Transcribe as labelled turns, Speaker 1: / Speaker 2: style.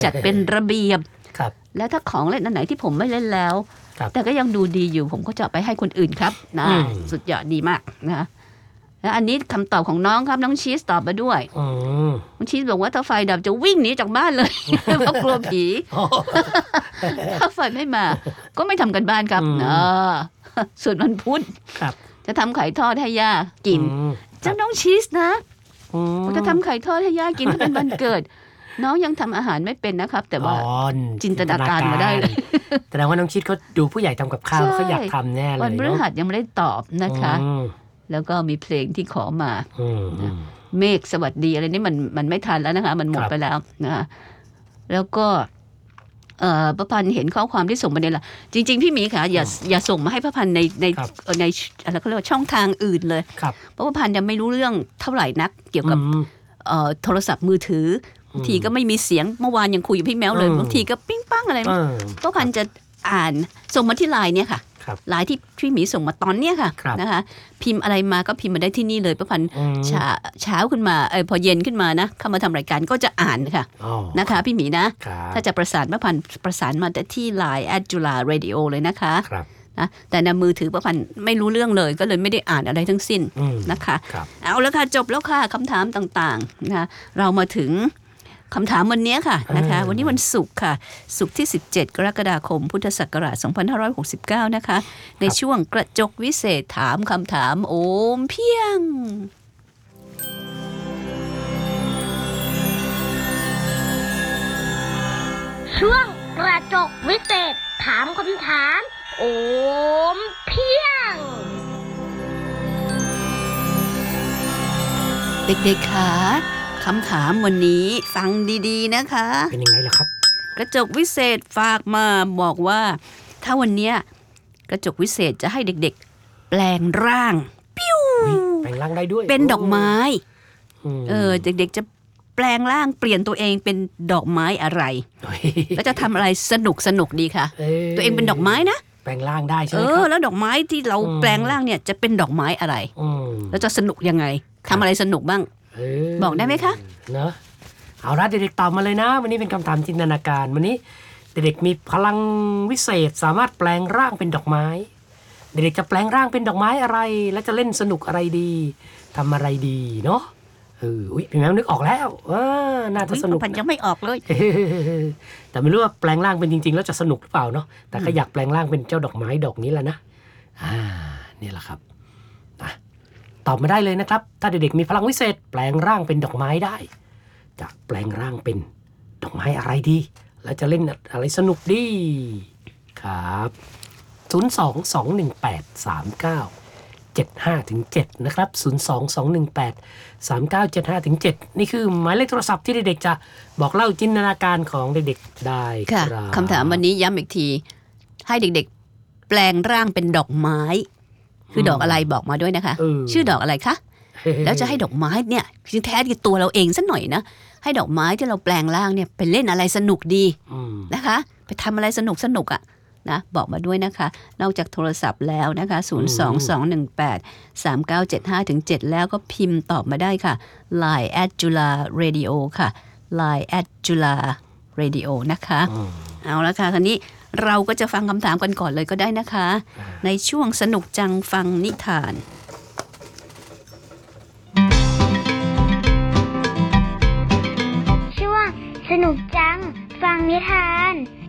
Speaker 1: จัดเป็นระเบียบ
Speaker 2: และ
Speaker 1: ถ้าของเล่นอันไหนที่ผมไม่เล่นแล้วแต่ก็ยังดูดีอยู่ผมก็จะไปให้คนอื่นครับนะสุดยอดดีมากนะแล้วอันนี้คำตอบของน้องครับน้องชีสตอบมาด้วยน้องชีสบอกว่าถ้าไฟดับจะวิ่งหนีจากบ้านเลยเพราะกลัวผีถ้าไฟไม่มาก็ไม่ทำกันบ้านครับส่วนวันพุธจะทำไข่ทอดให้ย่ากินเจ้าน้องชีสนะจะทำไข่ทอดให้ย่ากินถ้าเป็นวันเกิดน้องยังทำอาหารไม่เป็นนะครับแต่ว่าจินตนาการมาได้เลย
Speaker 2: แสดงว่าน้องชีสเขาดูผู้ใหญ่ทำกับข้าวเขาอยากทำแน่เลย
Speaker 1: วันพฤหัสยังไม่ได้ตอบนะคะแล้วก็มีเพลงที่ขอมาเมฆสวัสดีอะไรนี่มันไม่ทันแล้วนะคะมันหมดไปแล้วนะคะแล้วก็ประพันธ์เห็นข้อความที่ส่งมาเนี่ยล่ะจริงๆพี่หมีค่ะอย่าส่งมาให้ประพันธ์ในอะไรเขาเรียกว่าช่องทางอื่นเลยเพราะประพันธ์ยังไม่รู้เรื่องเท่าไหร่นักเกี่ยวกับโทรศัพท์มือถือบางทีก็ไม่มีเสียงเมื่อวานยังคุยกับพี่แมวเลยบางทีก็ปิ้งปังอะไรประพันธ์จะอ่านส่งมาที่ไลน์เนี่ยค่ะไลน์ที่พี่หมีส่งมาตอนเนี้ยค่ะนะคะพิมพ์อะไรมาก็พิมพ์มาได้ที่นี่เลยประพันธ์เช้าขึ้นมาพอเย็นขึ้นมานะเข้ามาทำรายการก็จะอ่านค่ะนะคะพี่หมีนะถ้าจะประสานประพันธ์ประสานมาที่ไลน์@jularadioเลยนะคะนะแต่ในมือถือประพันธ์ไม่รู้เรื่องเลยก็เลยไม่ได้อ่านอะไรทั้งสิ้นนะคะเอาแล้วค่ะจบแล้วค่ะคำถามต่างๆนะเรามาถึงคำถามวันนี้ค่ะนะคะวันนี้วันศุกร์ค่ะศุกร์ที่17กรกฎาคมพุทธศักราช2569นะคะในช่วงกระจกวิเศษถามคำถามโอมเพียง
Speaker 3: ช่วงกระจกวิเศษถามคำถามโอมเพียง
Speaker 1: เด็กๆค่ะคำถามวันนี้ฟังดีๆนะคะ
Speaker 2: เป็นยังไงล่ะครับ
Speaker 1: กระจกวิเศษฝากมาบอกว่าถ้าวันนี้กระจกวิเศษจะให้เด็กๆแปลงร่างปิ้ว
Speaker 2: แปลงร่างได้ด้วย
Speaker 1: เป็นดอกไม้เด็กๆจะแปลงร่างเปลี่ยนตัวเองเป็นดอกไม้อะไรแล้วจะทำอะไรสนุกดีค่ะตัวเองเป็นดอกไม้นะ
Speaker 2: แปลงร่างได้ใช่ไหมครับ
Speaker 1: แล้วดอกไม้ที่เราแปลงร่างเนี่ยจะเป็นดอกไม้อะไรแล้วจะสนุกยังไงทำอะไรสนุกบ้างบอกได้ไหมคะ
Speaker 2: เนอะเอาละเด็กๆตอบมาเลยนะวันนี้เป็นคำถามจินตนาการวันนี้เด็กๆมีพลังวิเศษสามารถแปลงร่างเป็นดอกไม้เด็กๆจะแปลงร่างเป็นดอกไม้อะไรและจะเล่นสนุกอะไรดีทำอะไรดีเนาะพี่แมวนึกออกแล้วน่าจะสนุก
Speaker 1: พันยังไม่ออกเลย
Speaker 2: แต่ไม่รู้ว่าแปลงร่างเป็นจริงๆแล้วจะสนุกหรือเปล่าเนาะแต่ก็อยากแปลงร่างเป็นเจ้าดอกไม้ดอกนี้แหละนะนี่แหละครับตอบมาได้เลยนะครับถ้าเด็กๆมีพลังวิเศษแปลงร่างเป็นดอกไม้ได้จะแปลงร่างเป็นดอกไม้อะไรดีแล้วจะเล่นอะไรสนุกดีครับ022183975-7นะครับ022183975-7นี่คือหมายเลขโทรศัพท์ที่เด็กๆจะบอกเล่าจินตนาการของเด็กๆได้
Speaker 1: ครับคำถามวันนี้ย้ำอีกทีให้เด็กๆแปลงร่างเป็นดอกไม้คือดอกอะไรบอกมาด้วยนะคะชื่อดอกอะไรคะแล้วจะให้ดอกไม้เนี่ยคือแท้ที่ตัวเราเองสักหน่อยนะให้ดอกไม้ที่เราแปลงร่างเนี่ยไปเล่นอะไรสนุกดีนะคะไปทำอะไรสนุกอ่ะนะบอกมาด้วยนะคะนอกจากโทรศัพท์แล้วนะคะ022183975-7แล้วก็พิมพ์ตอบมาได้ค่ะ Line @jularadio ค่ะ Line @jularadio นะคะเอาละค่ะคราวนี้เราก็จะฟังคำถามกันก่อนเลยก็ได้นะคะในช่วงสนุกจังฟังนิทาน
Speaker 3: ช่วงสนุกจังฟังนิทาน